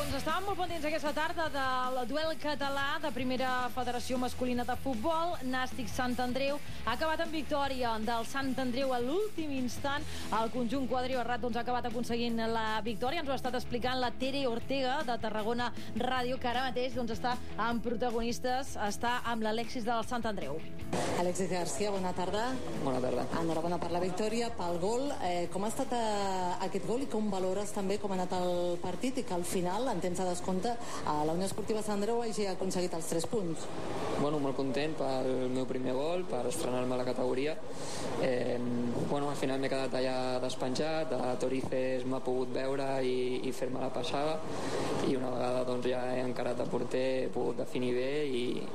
Doncs estàvem molt pendents aquesta tarda del duel català de primera federació masculina de futbol. Nàstic Sant Andreu ha acabat en victòria del Sant Andreu a l'últim instant. El conjunt quadribarrat ha acabat aconseguint la victòria. Ens ho ha estat explicant la Tere Ortega de Tarragona Ràdio, que ara mateix està amb protagonistes, està amb l'Alexis del Sant Andreu. Alexis García, bona tarda. Bona tarda. Enhorabona per la victòria, pel gol. Com ha estat aquest gol i com valores també com ha anat el partit i que al final, en temps de descompte, la Unió Esportiva Sant Andreu hagi aconseguit els 3 punts? Bueno, molt content pel meu primer gol, per estrenar-me a la categoria. Al final m'he quedat allà despenjat, a Torices m'ha pogut veure i fer-me la passada, i una vegada ja he encarat a porter, he pogut definir bé